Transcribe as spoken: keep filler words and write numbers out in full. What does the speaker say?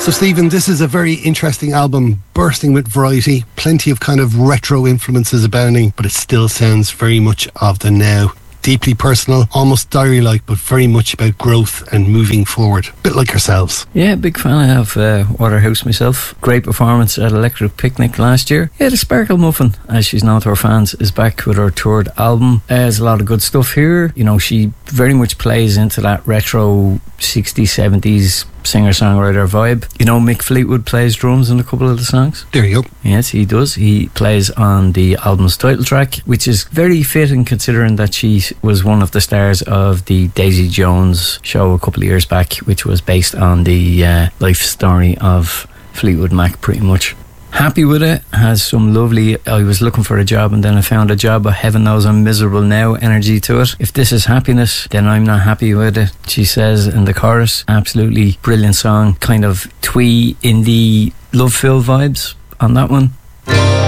So Stephen, this is a very interesting album, bursting with variety, plenty of kind of retro influences abounding, but it still sounds very much of the now. Deeply personal, almost diary-like, but very much about growth and moving forward. A bit like yourselves. Yeah, big fan of uh, Waterhouse myself. Great performance at Electric Picnic last year. Yeah, the Sparkle Muffin, as she's known to her fans, is back with her toured album. Uh, there's a lot of good stuff here. You know, she very much plays into that retro sixties, seventies singer-songwriter vibe. You know, Mick Fleetwood plays drums in a couple of the songs. There you go. Yes, he does. He plays on the album's title track, which is very fitting considering that she was one of the stars of the Daisy Jones show a couple of years back, which was based on the uh, life story of Fleetwood Mac, pretty much. Happy with it, has some lovely I was looking for a job and then I found a job, but heaven knows I'm miserable now energy to it. If this is happiness, then I'm not happy with it, she says in the chorus. Absolutely brilliant song, kind of twee indie love filled vibes on that one.